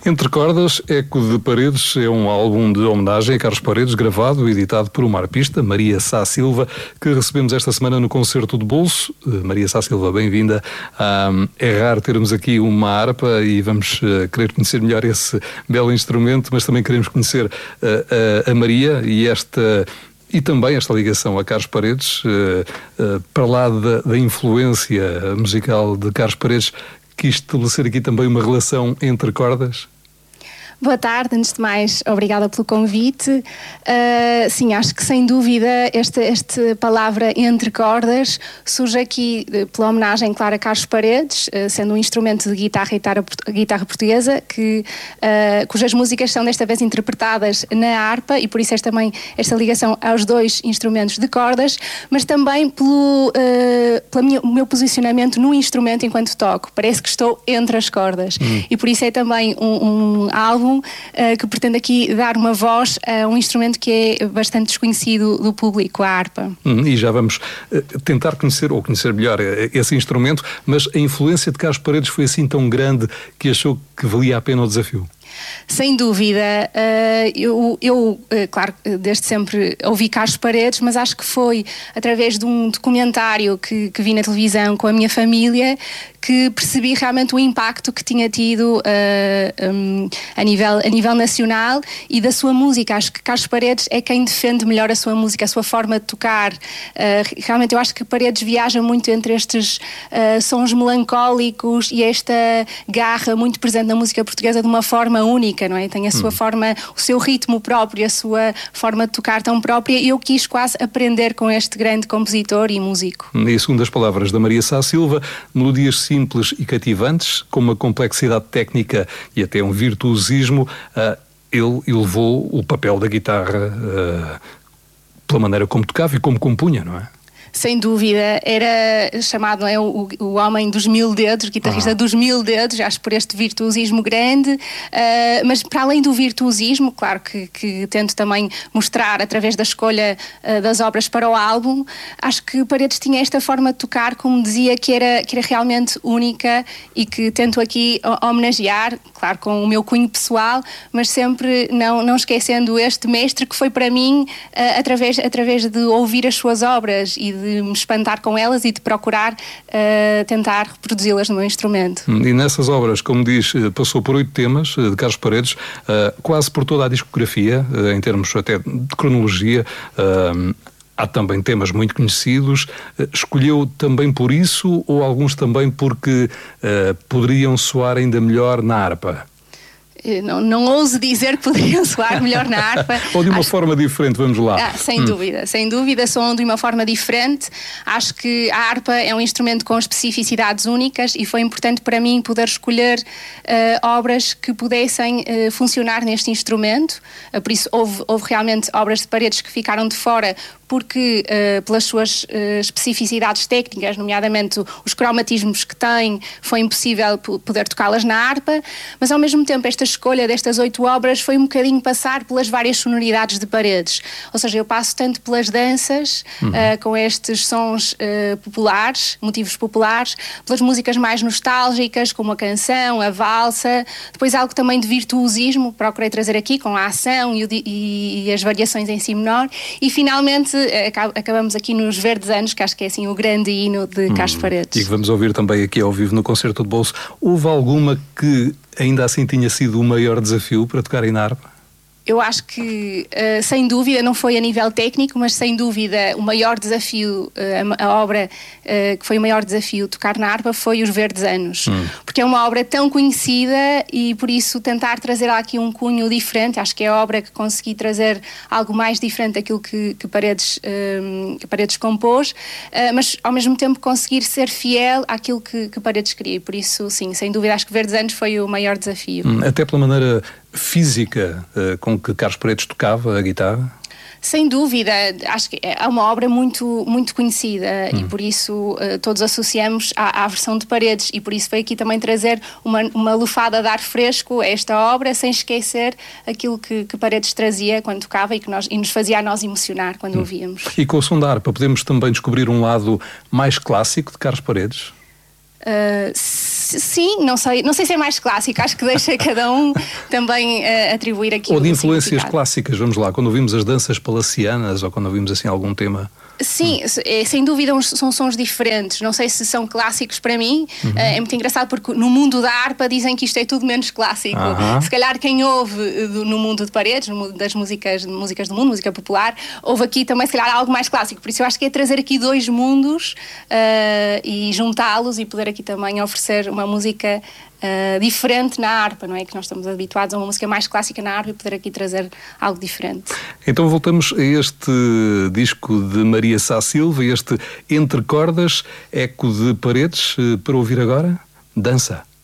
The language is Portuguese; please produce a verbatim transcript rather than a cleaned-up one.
Entre Cordas, Eco de Paredes é um álbum de homenagem a Carlos Paredes, gravado e editado por uma arpista, Maria Sá Silva, que recebemos esta semana no Concerto de Bolso. Maria Sá Silva, bem-vinda. Um, é raro termos aqui uma harpa e vamos uh, querer conhecer melhor esse belo instrumento, mas também queremos conhecer uh, uh, a Maria e esta... E também esta ligação a Carlos Paredes, uh, uh, para lá da, da influência musical de Carlos Paredes, quis estabelecer aqui também uma relação entre cordas? Boa tarde, antes de mais, obrigada pelo convite. Uh, sim, acho que sem dúvida esta, esta palavra entre cordas surge aqui pela homenagem, claro, a Carlos Paredes, uh, sendo um instrumento de guitarra e guitarra, guitarra portuguesa, que, uh, cujas músicas são desta vez interpretadas na harpa e por isso esta, também, esta ligação aos dois instrumentos de cordas, mas também pelo uh, pela minha, o meu posicionamento no instrumento enquanto toco. Parece que estou entre as cordas hum. e por isso é também um, um álbum Uh, que pretende aqui dar uma voz a um instrumento que é bastante desconhecido do público, a harpa. Hum, e já vamos uh, tentar conhecer, ou conhecer melhor, uh, esse instrumento, mas a influência de Carlos Paredes foi assim tão grande que achou que valia a pena o desafio? Sem dúvida, eu, eu, claro, desde sempre ouvi Carlos Paredes, mas acho que foi através de um documentário que, que vi na televisão com a minha família que percebi realmente o impacto que tinha tido uh, um, a, nível, a nível nacional e da sua música. Acho que Carlos Paredes é quem defende melhor a sua música, a sua forma de tocar. Uh, realmente eu acho que Paredes viaja muito entre estes uh, sons melancólicos e esta garra muito presente na música portuguesa de uma forma única, não é? Tem a sua hum. forma, o seu ritmo próprio, a sua forma de tocar tão própria, e eu quis quase aprender com este grande compositor e músico. E segundo as palavras da Maria Sá Silva, melodias simples e cativantes, com uma complexidade técnica e até um virtuosismo, uh, ele elevou o papel da guitarra uh, pela maneira como tocava e como compunha, não é? Sem dúvida, era chamado, não é, o, o homem dos mil dedos, guitarrista ah. dos mil dedos, acho por este virtuosismo grande, uh, mas para além do virtuosismo, claro que, que tento também mostrar através da escolha uh, das obras para o álbum, acho que Paredes tinha esta forma de tocar, como dizia, que era, que era realmente única e que tento aqui homenagear, claro, com o meu cunho pessoal, mas sempre não, não esquecendo este mestre que foi para mim uh, através, através de ouvir as suas obras e de de me espantar com elas e de procurar uh, tentar reproduzi-las no meu instrumento. E nessas obras, como diz, passou por oito temas de Carlos Paredes, uh, quase por toda a discografia, uh, em termos até de cronologia. Uh, há também temas muito conhecidos. Uh, escolheu também por isso ou alguns também porque uh, poderiam soar ainda melhor na harpa? Não, não ouso dizer que poderiam soar melhor na harpa. Ou de uma Acho... forma diferente, vamos lá. Ah, sem hum. dúvida, sem dúvida, soam de uma forma diferente. Acho que a harpa é um instrumento com especificidades únicas e foi importante para mim poder escolher uh, obras que pudessem uh, funcionar neste instrumento. Uh, por isso houve, houve realmente obras de Paredes que ficaram de fora porque uh, pelas suas uh, especificidades técnicas, nomeadamente os cromatismos que tem, foi impossível p- poder tocá-las na harpa, mas ao mesmo tempo esta escolha destas oito obras foi um bocadinho passar pelas várias sonoridades de Paredes, ou seja, eu passo tanto pelas danças, uhum. uh, com estes sons uh, populares, motivos populares, pelas músicas mais nostálgicas, como a canção, a valsa, depois algo também de virtuosismo, procurei trazer aqui, com a ação e, o, e, e as variações em si menor, e finalmente acabamos aqui nos Verdes Anos, que acho que é assim o grande hino de Carlos Paredes. E que vamos ouvir também aqui ao vivo no Concerto de Bolso. Houve alguma que ainda assim tinha sido o maior desafio para tocar na harpa? Eu acho que, uh, sem dúvida, não foi a nível técnico, mas sem dúvida o maior desafio, uh, a, a obra uh, que foi o maior desafio tocar na harpa foi Os Verdes Anos. Hum. Porque é uma obra tão conhecida e por isso tentar trazer aqui um cunho diferente. Acho que é a obra que consegui trazer algo mais diferente daquilo que, que, Paredes, uh, que Paredes compôs, uh, mas ao mesmo tempo conseguir ser fiel àquilo que, que Paredes queria. Por isso, sim, sem dúvida, acho que Verdes Anos foi o maior desafio. Hum, até pela maneira física uh, com que Carlos Paredes tocava a guitarra? Sem dúvida, acho que é uma obra muito, muito conhecida hum. e por isso uh, todos associamos à, à versão de Paredes e por isso foi aqui também trazer uma, uma lufada de ar fresco a esta obra, sem esquecer aquilo que, que Paredes trazia quando tocava e que nós, e nos fazia a nós emocionar quando hum. ouvíamos. E com o som da harpa podemos também descobrir um lado mais clássico de Carlos Paredes? Uh, Sim, não sei, não sei se é mais clássico, acho que deixa cada um também uh, atribuir aqui. Ou de influências clássicas, vamos lá, quando ouvimos as danças palacianas ou quando ouvimos assim algum tema. Sim, é, sem dúvida são sons diferentes, não sei se são clássicos para mim, uhum. uh, é muito engraçado porque no mundo da harpa dizem que isto é tudo menos clássico, uhum. se calhar quem ouve do, no mundo de Paredes, no mundo das músicas, músicas do mundo, música popular, ouve aqui também se calhar algo mais clássico, por isso eu acho que é trazer aqui dois mundos uh, e juntá-los e poder aqui também oferecer uma música Uh, diferente na harpa, não é? Que nós estamos habituados a uma música mais clássica na harpa e poder aqui trazer algo diferente. Então voltamos a este disco de Maria Sá Silva, este Entre Cordas, Eco de Paredes, para ouvir agora Dança.